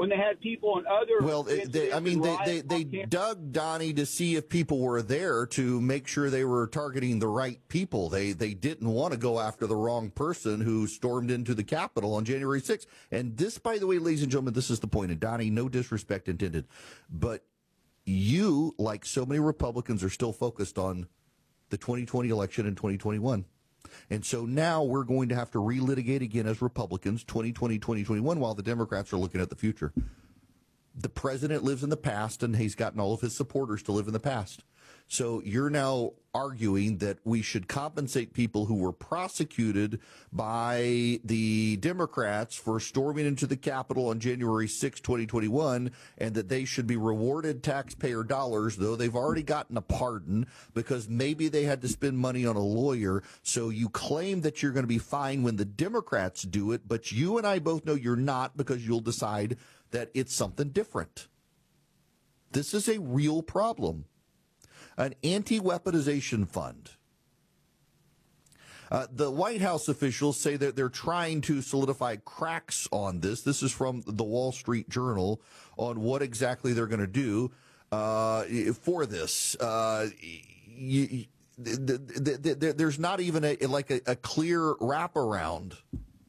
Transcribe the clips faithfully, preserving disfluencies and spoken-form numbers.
when they had people in other. Well, they, I mean, they, they, they dug, Donnie, to see if people were there to make sure they were targeting the right people. They they didn't want to go after the wrong person who stormed into the Capitol on January sixth. And this, by the way, ladies and gentlemen, this is the point. And Donnie, no disrespect intended, but you, like so many Republicans, are still focused on the twenty twenty election in twenty twenty-one. And so now we're going to have to relitigate again as Republicans, twenty twenty, twenty twenty-one, while the Democrats are looking at the future. The president lives in the past, and he's gotten all of his supporters to live in the past. So you're now arguing that we should compensate people who were prosecuted by the Democrats for storming into the Capitol on January sixth, twenty twenty-one, and that they should be rewarded taxpayer dollars, though they've already gotten a pardon because maybe they had to spend money on a lawyer. So you claim that you're going to be fine when the Democrats do it, but you and I both know you're not, because you'll decide that it's something different. This is a real problem. An anti-weaponization fund. Uh, the White House officials say that they're trying to solidify cracks on this. This is from the Wall Street Journal on what exactly they're going to do uh, for this. Uh, you, the, the, the, there's not even a, like a, a clear wraparound.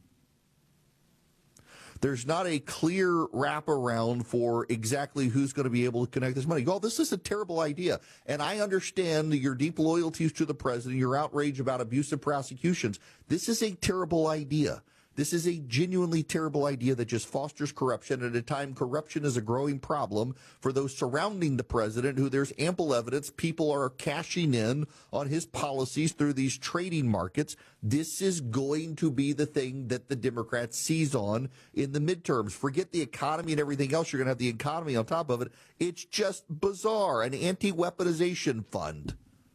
There's not a clear wraparound for exactly who's going to be able to connect this money. Oh, this is a terrible idea. And I understand your deep loyalties to the president, your outrage about abusive prosecutions. This is a terrible idea. This is a genuinely terrible idea that just fosters corruption at a time corruption is a growing problem for those surrounding the president, who there's ample evidence people are cashing in on his policies through these trading markets. This is going to be the thing that the Democrats seize on in the midterms. Forget the economy and everything else. You're going to have the economy on top of it. It's just bizarre. An anti-weaponization fund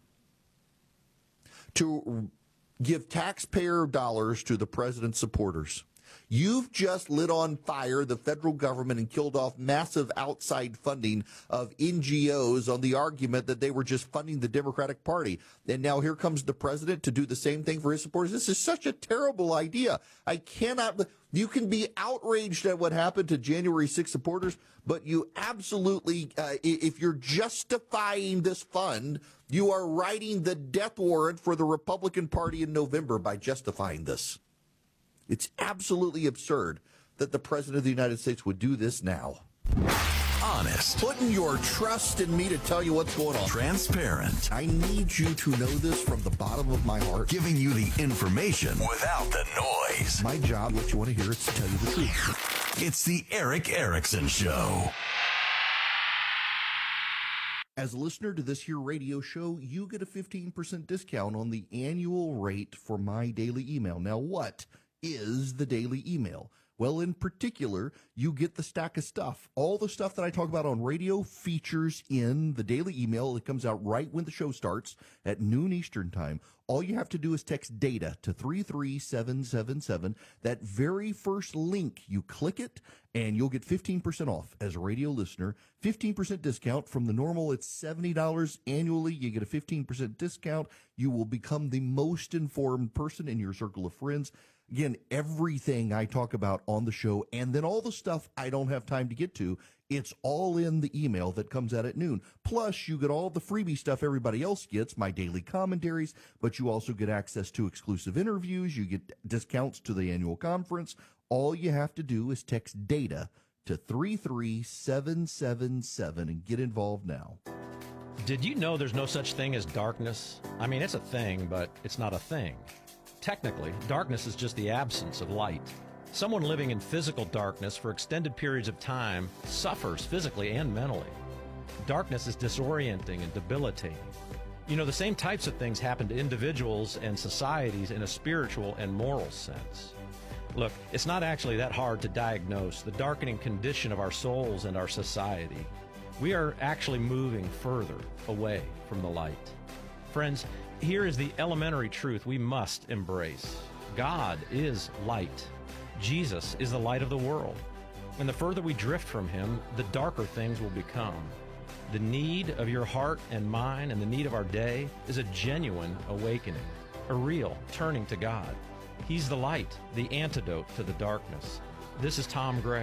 to give taxpayer dollars to the president's supporters. You've just lit on fire the federal government and killed off massive outside funding of N G Os on the argument that they were just funding the Democratic Party. And now here comes the president to do the same thing for his supporters. This is such a terrible idea. I cannot. You can be outraged at what happened to January sixth supporters, but you absolutely, uh, if you're justifying this fund, you are writing the death warrant for the Republican Party in November by justifying this. It's absolutely absurd that the president of the United States would do this now. Honest. Putting your trust in me to tell you what's going on. Transparent. I need you to know this from the bottom of my heart. Giving you the information without the noise. My job, what you want to hear, is to tell you the truth. It's the Erick Erickson Show. As a listener to this here radio show, you get a fifteen percent discount on the annual rate for my daily email. Now, what is the daily email? Well, in particular, you get the stack of stuff. All the stuff that I talk about on radio features in the daily email. It comes out right when the show starts at noon Eastern time. All you have to do is text DATA to three three seven seven seven. That very first link, you click it, and you'll get fifteen percent off as a radio listener. fifteen percent discount from the normal. It's seventy dollars annually. You get a fifteen percent discount. You will become the most informed person in your circle of friends. Again, everything I talk about on the show, and then all the stuff I don't have time to get to, it's all in the email that comes out at noon. Plus, you get all the freebie stuff everybody else gets, my daily commentaries, but you also get access to exclusive interviews. You get discounts to the annual conference. All you have to do is text DATA to three three seven seven seven and get involved now. Did you know there's no such thing as darkness? I mean, it's a thing, but it's not a thing. Technically, darkness is just the absence of light. Someone living in physical darkness for extended periods of time suffers physically and mentally. Darkness is disorienting and debilitating. You know, the same types of things happen to individuals and societies in a spiritual and moral sense. Look, it's not actually that hard to diagnose the darkening condition of our souls and our society. We are actually moving further away from the light. Friends, here is the elementary truth we must embrace. God is light. Jesus is the light of the world. And the further we drift from him, the darker things will become. The need of your heart and mine and the need of our day is a genuine awakening, a real turning to God. He's the light, the antidote to the darkness. This is Tom Gray.